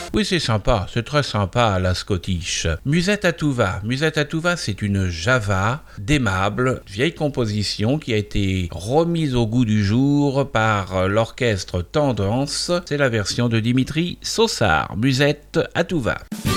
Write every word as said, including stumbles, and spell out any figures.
Oui, c'est sympa, c'est très sympa à la Scottish. Musette à tout va. Musette à tout va, c'est une java d'aimable, vieille composition qui a été remise au goût du jour par l'orchestre Tendance. C'est la version de Dimitri Sossard. Musette à tout va.